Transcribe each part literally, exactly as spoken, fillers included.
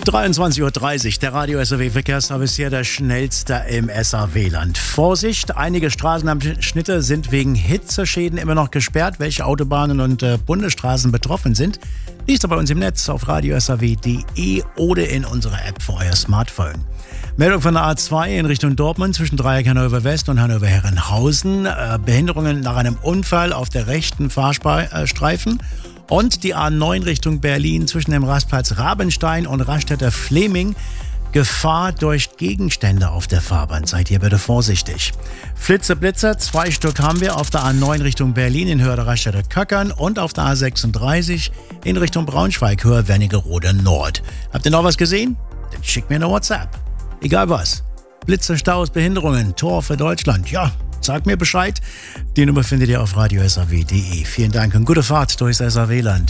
dreiundzwanzig Uhr dreißig, der Radio S R W-Verkehrsservice hier, der schnellste im S R W-Land. Vorsicht, einige Straßenabschnitte sind wegen Hitzeschäden immer noch gesperrt. Welche Autobahnen und äh, Bundesstraßen betroffen sind, liest ihr bei uns im Netz auf radio s r w punkt d e oder in unserer App für euer Smartphone. Meldung von der A zwei in Richtung Dortmund zwischen Dreieck Hannover West und Hannover Herrenhausen. Äh, Behinderungen nach einem Unfall auf der rechten Fahrstreifen. Und die A neun Richtung Berlin zwischen dem Rastplatz Rabenstein und Raststätter Fleming. Gefahr durch Gegenstände auf der Fahrbahn. Seid ihr bitte vorsichtig. Flitze, Blitzer, zwei Stück haben wir auf der A neun Richtung Berlin in Höhe der Raststätter Köckern und auf der A sechsunddreißig in Richtung Braunschweig, Höhe Wernigerode Nord. Habt ihr noch was gesehen? Dann schickt mir eine WhatsApp. Egal was. Blitze, Staus, Behinderungen, Tor für Deutschland. Ja, sagt mir Bescheid. Die Nummer findet ihr auf radio s r w punkt d e. Vielen Dank und gute Fahrt durchs S R W-Land.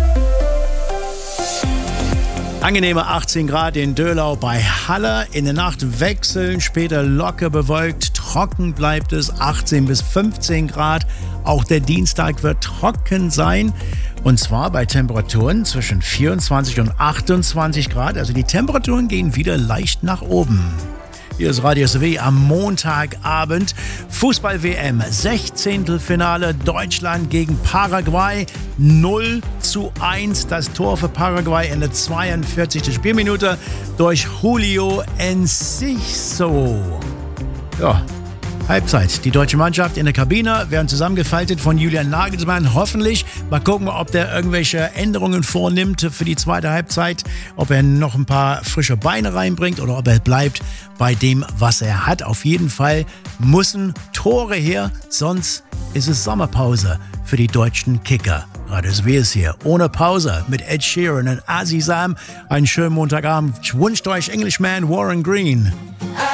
Angenehme achtzehn Grad in Döhlau bei Halle. In der Nacht wechseln, später locker bewölkt. Trocken bleibt es, achtzehn bis fünfzehn Grad. Auch der Dienstag wird trocken sein. Und zwar bei Temperaturen zwischen vierundzwanzig und achtundzwanzig Grad. Also die Temperaturen gehen wieder leicht nach oben. Hier ist Radio S R W am Montagabend. Fußball-W M, Sechzehntelfinale Deutschland gegen Paraguay. null zu eins. Das Tor für Paraguay in der zweiundvierzigsten Spielminute durch Julio Enciso. Ja, Halbzeit. Die deutsche Mannschaft in der Kabine werden zusammengefaltet von Julian Nagelsmann. Hoffentlich. Mal gucken, ob der irgendwelche Änderungen vornimmt für die zweite Halbzeit. Ob er noch ein paar frische Beine reinbringt oder ob er bleibt bei dem, was er hat. Auf jeden Fall müssen Tore her, sonst ist es Sommerpause für die deutschen Kicker. Radio S R W ist hier ohne Pause mit Ed Sheeran und Azizam. Einen schönen Montagabend. Ich wünsche euch Englishman Warren Green.